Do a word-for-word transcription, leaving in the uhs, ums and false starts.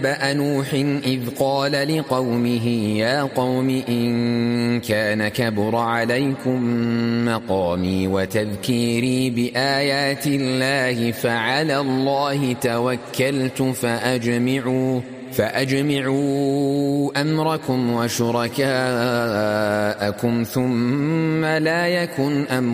نبأ نوح إذ قال لقومه يا قوم إن كان كبر عليكم مقامي وتذكيري بآيات الله فعلى الله توكلت فأجمعوا فأجمعوا أمركم وشركاءكم ثم لا يكن أمركم